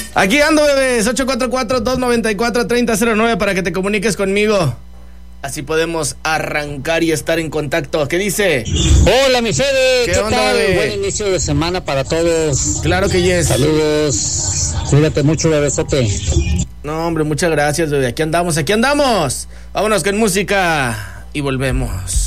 Aquí ando, bebés. 844-294-3009 para que te comuniques conmigo. Así podemos arrancar y estar en contacto. ¿Qué dice? Hola, mi Fede. ¿Qué onda, tal? bebé? Buen inicio de semana para todos. Claro que yes. Saludos. Cuídate mucho, bebesote. No, hombre, muchas gracias, bebé. Aquí andamos. Vámonos con música y volvemos.